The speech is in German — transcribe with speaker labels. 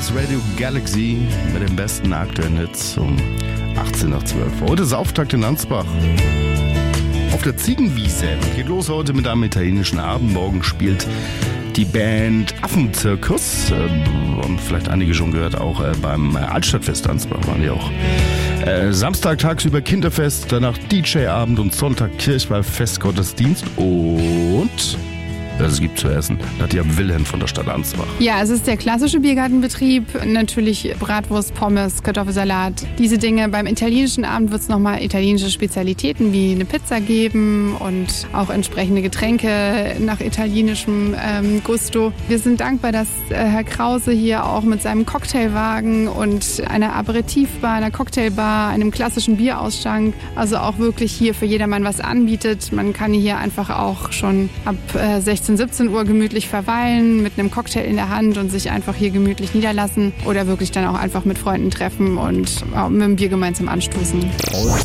Speaker 1: ist Radio Galaxy mit den besten aktuellen Hits um 18 nach 12. Heute ist Auftakt in Ansbach. Auf der Ziegenwiese. Geht los heute mit einem italienischen Abend. Morgen spielt die Band Affenzirkus. Haben vielleicht einige schon gehört, auch beim Altstadtfest Ansbach waren die auch. Samstag tagsüber Kinderfest, danach DJ-Abend und Sonntag Kirchweihfest, Gottesdienst und... Das gibt zu essen. Nadja Wilhelm von der Stadt Ansbach.
Speaker 2: Ja, es ist der klassische Biergartenbetrieb. Natürlich Bratwurst, Pommes, Kartoffelsalat. Diese Dinge. Beim italienischen Abend wird es nochmal italienische Spezialitäten wie eine Pizza geben und auch entsprechende Getränke nach italienischem Gusto. Wir sind dankbar, dass Herr Krause hier auch mit seinem Cocktailwagen und einer Aperitivbar, einer Cocktailbar, einem klassischen Bierausschank, also auch wirklich hier für jedermann was anbietet. Man kann hier einfach auch schon ab 17 Uhr gemütlich verweilen mit einem Cocktail in der Hand und sich einfach hier gemütlich niederlassen oder wirklich dann auch einfach mit Freunden treffen und mit dem Bier gemeinsam anstoßen.